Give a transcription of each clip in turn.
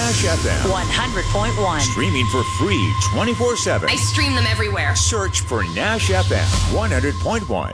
Nash FM. 100.1. Streaming for free 24/7. I stream them everywhere. Search for Nash FM 100.1.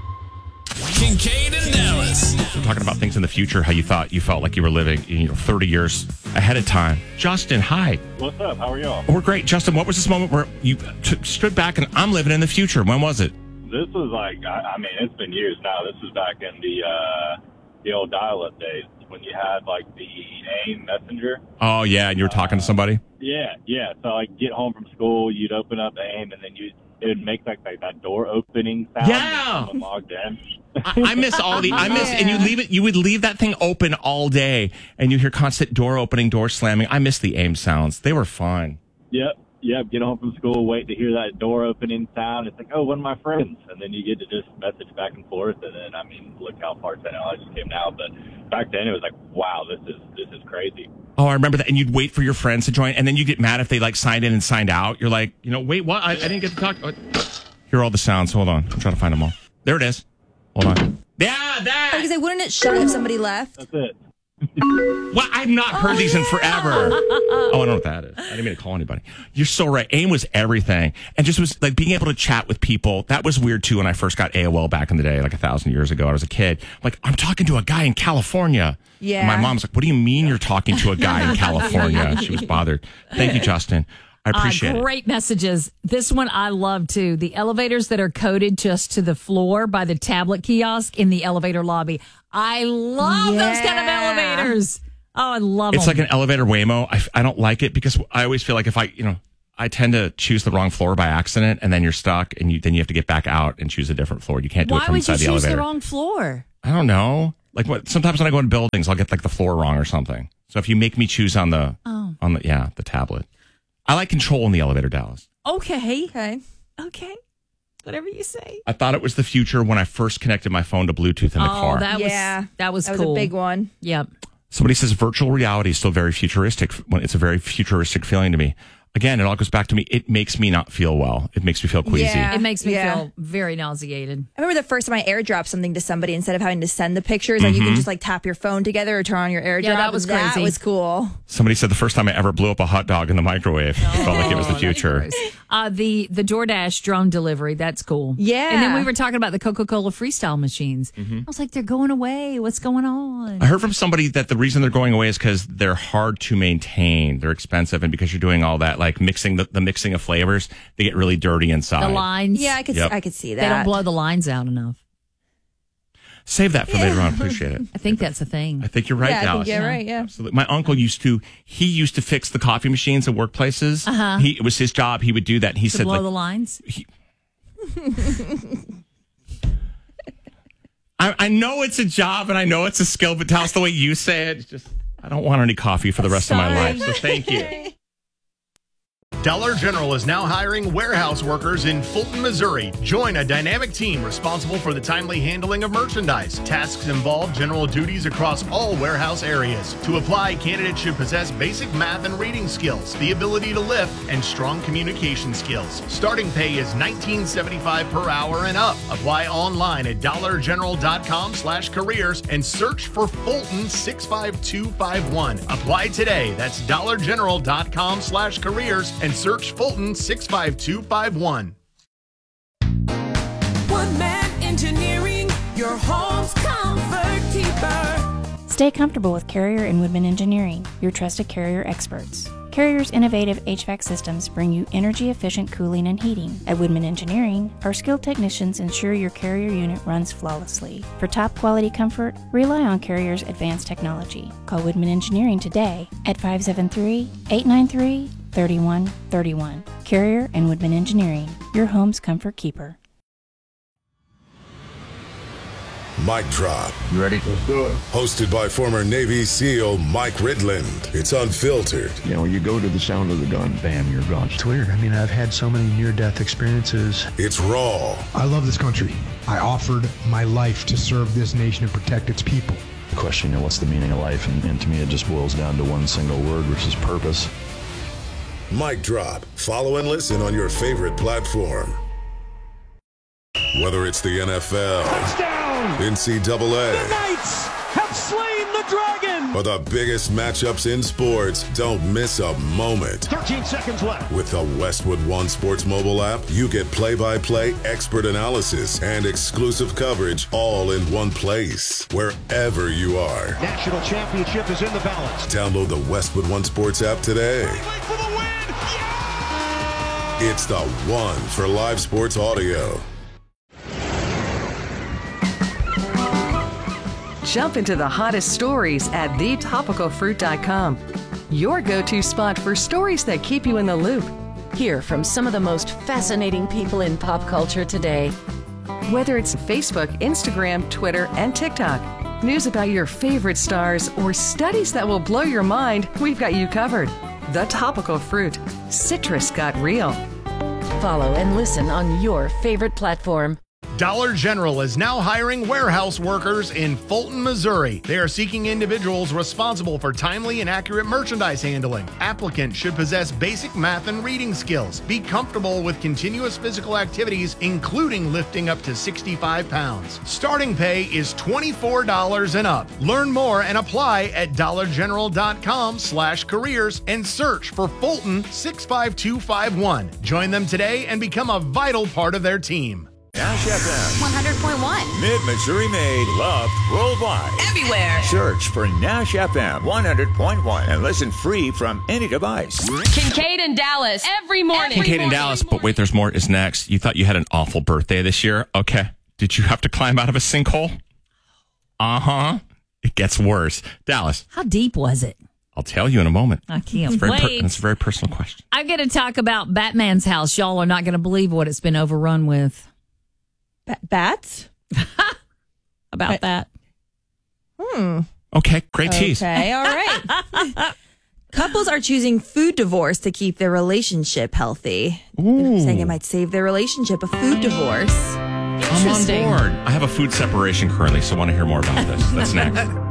Kincaid and Dallas. We're talking about things in the future, how you felt like you were living, 30 years ahead of time. Justin, hi. What's up? How are y'all? We're great. Justin, what was this moment where you stood back and I'm living in the future? When was it? This was like, I mean, it's been years now. This was back in the old dial-up days when you had like the AIM messenger. Oh, yeah. And you were talking to somebody? Yeah. So like get home from school, you'd open up AIM and then it would make like that door opening sound. Yeah. When someone logged in. I miss and you would leave that thing open all day and you hear constant door opening, door slamming. I miss the AIM sounds. They were fun. Yep. Get home from school, wait to hear that door opening sound. It's like, oh, one of my friends. And then you get to just message back and forth. And then, I mean, look how far technology came now. But back then it was like, wow, this is crazy. Oh, I remember that. And you'd wait for your friends to join. And then you get mad if they like signed in and signed out. You're like, wait, what? I didn't get to talk. Here are all the sounds. Hold on. I'm trying to find them all. There it is. Hold on. Yeah, that. I was like, wouldn't it shut if somebody left? That's it. Well, I've not heard these in forever. Oh, I don't know what that is. I didn't mean to call anybody. You're so right. AIM was everything. And just was like being able to chat with people. That was weird too when I first got AOL back in the day, like 1,000 years ago. I was a kid. Like, I'm talking to a guy in California. Yeah. And my mom's like, what do you mean you're talking to a guy in California? She was bothered. Thank you, Justin. I appreciate it. Great messages. This one I love too. The elevators that are coded just to the floor by the tablet kiosk in the elevator lobby. I love those kind of elevators. Oh, I love them. It's like an elevator Waymo. I don't like it because I always feel like if I tend to choose the wrong floor by accident and then you're stuck and then you have to get back out and choose a different floor. You can't do it from inside the elevator. Why would you choose the wrong floor? I don't know. Like sometimes when I go in buildings, I'll get like the floor wrong or something. So if you make me choose on the tablet. I like control in the elevator, Dallas. Okay. Whatever you say. I thought it was the future when I first connected my phone to Bluetooth in the car. That was cool. That was a big one. Yep. Somebody says virtual reality is still very futuristic. It's a very futuristic feeling to me. Again, it all goes back to me. It makes me not feel well. It makes me feel queasy. Yeah. It makes me feel very nauseated. I remember the first time I airdropped something to somebody instead of having to send the pictures, like you can just like tap your phone together or turn on your airdrop. Yeah, that was crazy. That was cool. Somebody said the first time I ever blew up a hot dog in the microwave. Felt like it was the future. The DoorDash drone delivery, that's cool. Yeah. And then we were talking about the Coca-Cola Freestyle machines. I was like, they're going away. What's going on? I heard from somebody that the reason they're going away is because they're hard to maintain. They're expensive. And because you're doing all that, like mixing the mixing of flavors, they get really dirty inside. The lines. Yeah, I could see that. They don't blow the lines out enough. Save that for later on. Appreciate it. I think that's a thing. I think you're right, Dallas. I think you're right, yeah. Absolutely. My uncle used to fix the coffee machines at workplaces. It was his job. He would do that. He said, blow the lines? I know it's a job and I know it's a skill, but Dallas, the way you say it, just I don't want any coffee for the rest of my life. So thank you. Dollar General is now hiring warehouse workers in Fulton, Missouri. Join a dynamic team responsible for the timely handling of merchandise. Tasks involve general duties across all warehouse areas. To apply, candidates should possess basic math and reading skills, the ability to lift, and strong communication skills. Starting pay is $19.75 per hour and up. Apply online at dollargeneral.com/careers and search for Fulton 65251. Apply today. That's dollargeneral.com/careers and search Fulton 65251. One Man Engineering, your home's comfort keeper. Stay comfortable with Carrier and Woodman Engineering, your trusted Carrier experts. Carrier's innovative HVAC systems bring you energy-efficient cooling and heating. At Woodman Engineering, our skilled technicians ensure your Carrier unit runs flawlessly. For top-quality comfort, rely on Carrier's advanced technology. Call Woodman Engineering today at 573-893-3131. Carrier and Woodman Engineering, your home's comfort keeper. Mic Drop. You ready? Let's do it. Hosted by former Navy SEAL Mike Ridland. It's unfiltered. You know, you go to the sound of the gun, bam, you're gone. It's weird. I mean, I've had so many near-death experiences. It's raw. I love this country. I offered my life to serve this nation and protect its people. The question, what's the meaning of life? And to me, it just boils down to one single word, which is purpose. Mic Drop. Follow and listen on your favorite platform. Whether it's the NFL, Touchdown! NCAA, The Knights have slain the dragon. For the biggest matchups in sports, don't miss a moment. 13 seconds left. With the Westwood One Sports mobile app, you get play-by-play expert analysis and exclusive coverage all in one place, wherever you are. National championship is in the balance. Download the Westwood One Sports app today. For the win. It's the one for live sports audio. Jump into the hottest stories at thetopicalfruit.com. Your go-to spot for stories that keep you in the loop. Hear from some of the most fascinating people in pop culture today. Whether it's Facebook, Instagram, Twitter, and TikTok, news about your favorite stars, or studies that will blow your mind, we've got you covered. The Topical Fruit. Citrus got real. Follow and listen on your favorite platform. Dollar General is now hiring warehouse workers in Fulton, Missouri. They are seeking individuals responsible for timely and accurate merchandise handling. Applicants should possess basic math and reading skills, be comfortable with continuous physical activities, including lifting up to 65 pounds. Starting pay is $24 and up. Learn more and apply at dollargeneral.com/careers and search for Fulton 65251. Join them today and become a vital part of their team. Nash FM 100.1. Mid-Missouri made, loved worldwide. Everywhere. Search for Nash FM 100.1 and listen free from any device. Kincaid and Dallas every morning. Kincaid and Dallas, but wait, there's more is next. You thought you had an awful birthday this year? Okay. Did you have to climb out of a sinkhole? Uh-huh. It gets worse. Dallas. How deep was it? I'll tell you in a moment. I can't it's wait. It's a very personal question. I'm going to talk about Batman's house. Y'all are not going to believe what it's been overrun with. Bats? About that. Okay, great tease. Okay, all right. Couples are choosing food divorce to keep their relationship healthy. They're saying it might save their relationship, a food divorce. I'm on board. I have a food separation currently, so I want to hear more about this. That's next.